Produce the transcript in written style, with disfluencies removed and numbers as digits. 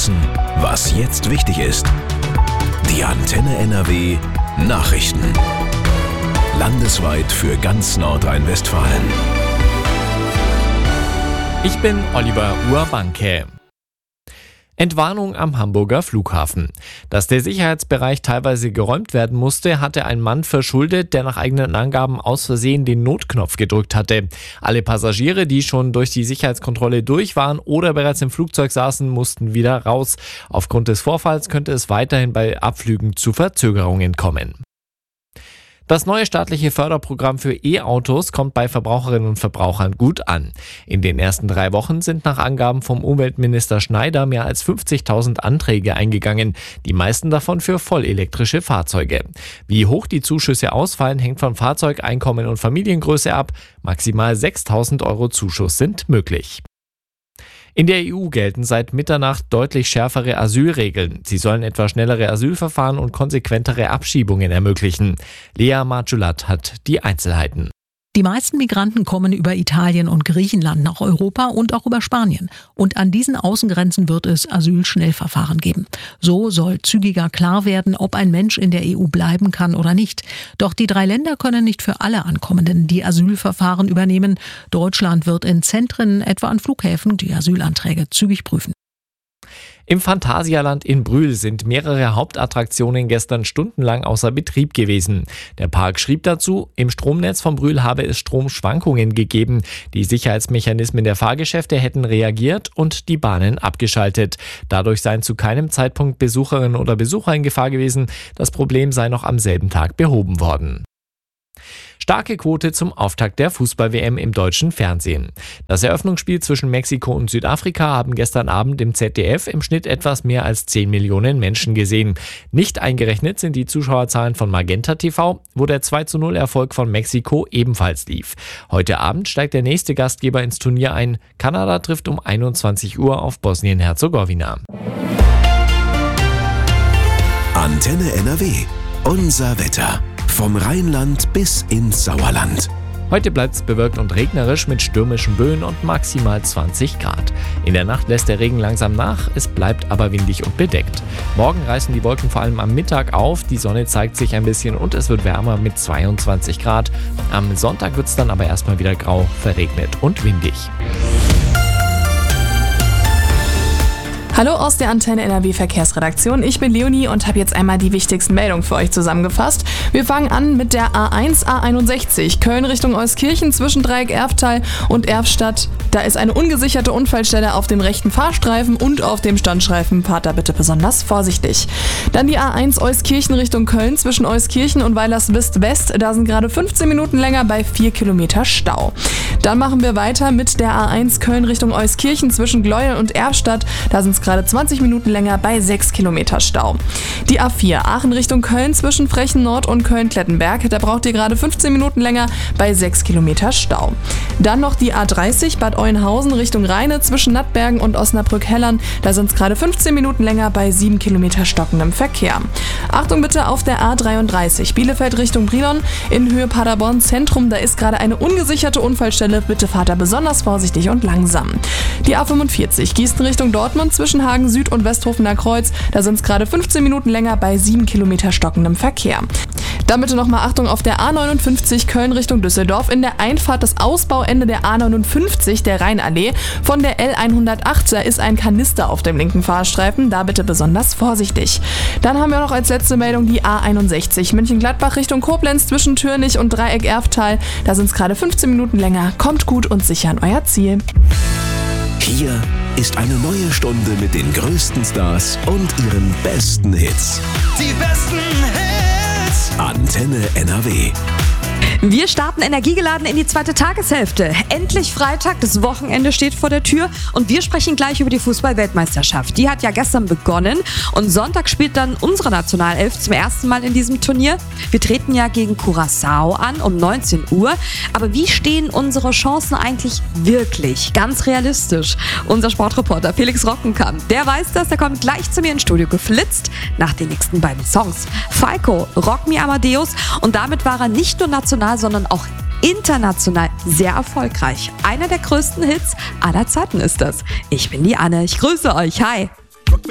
wissen, was jetzt wichtig ist. Die Antenne NRW Nachrichten. Landesweit für ganz Nordrhein-Westfalen. Ich bin Oliver Urbanke. Entwarnung am Hamburger Flughafen. Dass der Sicherheitsbereich teilweise geräumt werden musste, hatte ein Mann verschuldet, der nach eigenen Angaben aus Versehen den Notknopf gedrückt hatte. Alle Passagiere, die schon durch die Sicherheitskontrolle durch waren oder bereits im Flugzeug saßen, mussten wieder raus. Aufgrund des Vorfalls könnte es weiterhin bei Abflügen zu Verzögerungen kommen. Das neue staatliche Förderprogramm für E-Autos kommt bei Verbraucherinnen und Verbrauchern gut an. In den ersten 3 Wochen sind nach Angaben vom Umweltminister Schneider mehr als 50.000 Anträge eingegangen, die meisten davon für vollelektrische Fahrzeuge. Wie hoch die Zuschüsse ausfallen, hängt von Fahrzeug, Einkommen und Familiengröße ab. Maximal 6.000 € Zuschuss sind möglich. In der EU gelten seit Mitternacht deutlich schärfere Asylregeln. Sie sollen etwa schnellere Asylverfahren und konsequentere Abschiebungen ermöglichen. Lea Marculat hat die Einzelheiten. Die meisten Migranten kommen über Italien und Griechenland nach Europa und auch über Spanien. Und an diesen Außengrenzen wird es Asylschnellverfahren geben. So soll zügiger klar werden, ob ein Mensch in der EU bleiben kann oder nicht. Doch die 3 Länder können nicht für alle Ankommenden die Asylverfahren übernehmen. Deutschland wird in Zentren, etwa an Flughäfen, die Asylanträge zügig prüfen. Im Phantasialand in Brühl sind mehrere Hauptattraktionen gestern stundenlang außer Betrieb gewesen. Der Park schrieb dazu, im Stromnetz von Brühl habe es Stromschwankungen gegeben. Die Sicherheitsmechanismen der Fahrgeschäfte hätten reagiert und die Bahnen abgeschaltet. Dadurch seien zu keinem Zeitpunkt Besucherinnen oder Besucher in Gefahr gewesen. Das Problem sei noch am selben Tag behoben worden. Starke Quote zum Auftakt der Fußball-WM im deutschen Fernsehen. Das Eröffnungsspiel zwischen Mexiko und Südafrika haben gestern Abend im ZDF im Schnitt etwas mehr als 10 Millionen Menschen gesehen. Nicht eingerechnet sind die Zuschauerzahlen von Magenta TV, wo der 2:0 Erfolg von Mexiko ebenfalls lief. Heute Abend steigt der nächste Gastgeber ins Turnier ein. Kanada trifft um 21 Uhr auf Bosnien-Herzegowina. Antenne NRW. Unser Wetter. Vom Rheinland bis ins Sauerland. Heute bleibt es bewölkt und regnerisch mit stürmischen Böen und maximal 20 Grad. In der Nacht lässt der Regen langsam nach, es bleibt aber windig und bedeckt. Morgen reißen die Wolken vor allem am Mittag auf, die Sonne zeigt sich ein bisschen und es wird wärmer mit 22 Grad. Am Sonntag wird es dann aber erstmal wieder grau, verregnet und windig. Hallo aus der Antenne NRW Verkehrsredaktion. Ich bin Leonie und habe jetzt einmal die wichtigsten Meldungen für euch zusammengefasst. Wir fangen an mit der A1 A61 Köln Richtung Euskirchen zwischen Dreieck Erftal und Erfstadt. Da ist eine ungesicherte Unfallstelle auf dem rechten Fahrstreifen und auf dem Standstreifen. Fahrt da bitte besonders vorsichtig. Dann die A1 Euskirchen Richtung Köln zwischen Euskirchen und Weilerswist West. Da sind gerade 15 Minuten länger bei 4 Kilometer Stau. Dann machen wir weiter mit der A1 Köln Richtung Euskirchen zwischen Gleuel und Erfstadt. Da sind es gerade 20 Minuten länger bei 6 Kilometer Stau. Die A4 Aachen Richtung Köln zwischen Frechen Nord und Köln-Klettenberg. Da braucht ihr gerade 15 Minuten länger bei 6 Kilometer Stau. Dann noch die A30 Bad Oeynhausen Richtung Rheine zwischen Nattbergen und Osnabrück-Hellern. Da sind es gerade 15 Minuten länger bei 7 Kilometer stockendem Verkehr. Achtung bitte auf der A33 Bielefeld Richtung Brilon in Höhe Paderborn Zentrum. Da ist gerade eine ungesicherte Unfallstelle. Bitte fahrt da besonders vorsichtig und langsam. Die A45 Gießen Richtung Dortmund zwischen Hagen Süd und Westhofener Kreuz. Da sind es gerade 15 Minuten länger bei 7 Kilometer stockendem Verkehr. Dann bitte nochmal Achtung auf der A59 Köln Richtung Düsseldorf in der Einfahrt das Ausbauende der A59 der Rheinallee. Von der L108 da ist ein Kanister auf dem linken Fahrstreifen. Da bitte besonders vorsichtig. Dann haben wir noch als letzte Meldung die A61 München-Gladbach Richtung Koblenz zwischen Türnich und Dreieck Erftal. Da sind es gerade 15 Minuten länger. Kommt gut und sicher an euer Ziel. Hier ist eine neue Stunde mit den größten Stars und ihren besten Hits. Die besten Hits. Antenne NRW. Wir starten energiegeladen in die zweite Tageshälfte. Endlich Freitag, das Wochenende steht vor der Tür und wir sprechen gleich über die Fußball-Weltmeisterschaft. Die hat ja gestern begonnen und Sonntag spielt dann unsere Nationalelf zum ersten Mal in diesem Turnier. Wir treten ja gegen Curaçao an um 19 Uhr. Aber wie stehen unsere Chancen eigentlich wirklich? Ganz realistisch. Unser Sportreporter Felix Rockenkamp, der weiß das, der kommt gleich zu mir ins Studio geflitzt nach den nächsten beiden Songs. Falco, Rock Me Amadeus und damit war er nicht nur national, sondern auch international sehr erfolgreich. Einer der größten Hits aller Zeiten ist das. Ich bin die Anne, ich grüße euch, hi!